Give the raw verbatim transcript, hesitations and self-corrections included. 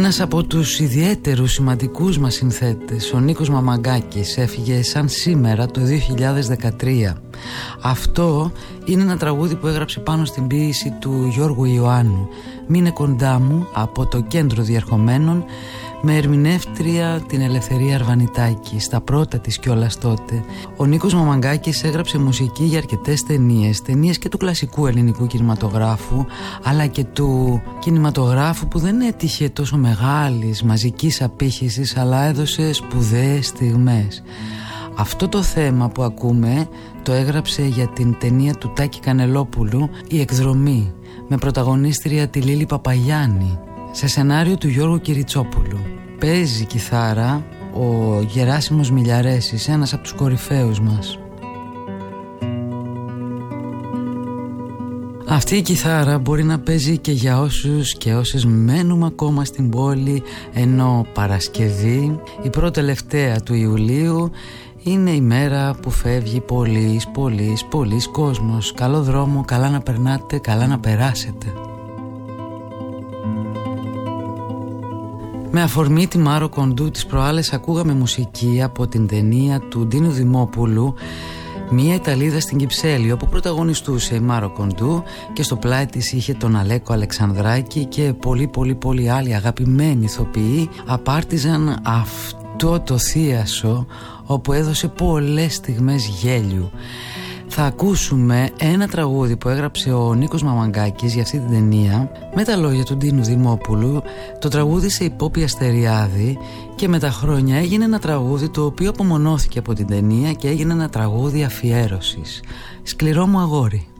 Ένας από τους ιδιαίτερους σημαντικούς μας συνθέτες, ο Νίκος Μαμαγκάκης, έφυγε σαν σήμερα το δύο χιλιάδες δεκατρία. Αυτό είναι ένα τραγούδι που έγραψε πάνω στην ποίηση του Γιώργου Ιωάννου, «Μείνε κοντά μου», από το Κέντρο Διερχομένων, με ερμηνεύτρια την Ελευθερία Αρβανιτάκη, στα πρώτα της κιόλας τότε. Ο Νίκος Μαμαγκάκης έγραψε μουσική για αρκετές ταινίες, ταινίες και του κλασικού ελληνικού κινηματογράφου, αλλά και του κινηματογράφου που δεν έτυχε τόσο μεγάλης μαζικής απήχησης, αλλά έδωσε σπουδαίες στιγμές. Αυτό το θέμα που ακούμε το έγραψε για την ταινία του Τάκη Κανελόπουλου, «Η Εκδρομή», με πρωταγωνίστρια τη Λίλη Παπαγιάννη, σε σενάριο του Γιώργου Κυριτσόπουλου. Παίζει κιθάρα ο Γεράσιμος Μιλιαρέσης, ένας από τους κορυφαίους μας. Αυτή η κιθάρα μπορεί να παίζει και για όσους και όσες μένουμε ακόμα στην πόλη, ενώ Παρασκευή, η πρώτη τελευταία του Ιουλίου, είναι η μέρα που φεύγει πολλής, πολλής, πολλής κόσμος. Καλό δρόμο, καλά να περνάτε, καλά να περάσετε. Με αφορμή τη Μάρο Κοντού τις προάλλες ακούγαμε μουσική από την ταινία του Ντίνου Δημόπουλου, «Μια Ιταλίδα στην Κυψέλη», όπου πρωταγωνιστούσε η Μάρο Κοντού και στο πλάι της είχε τον Αλέκο Αλεξανδράκη και πολλοί πολλοί πολλοί άλλοι αγαπημένοι ηθοποιοί απάρτιζαν αυτό το θίασο όπου έδωσε πολλές στιγμές γέλιου. Θα ακούσουμε ένα τραγούδι που έγραψε ο Νίκος Μαμαγκάκης για αυτή την ταινία, με τα λόγια του Ντίνου Δημόπουλου. Το τραγούδισε η Πόπη Αστεριάδη και με τα χρόνια έγινε ένα τραγούδι το οποίο απομονώθηκε από την ταινία και έγινε ένα τραγούδι αφιέρωσης. «Σκληρό μου αγόρι».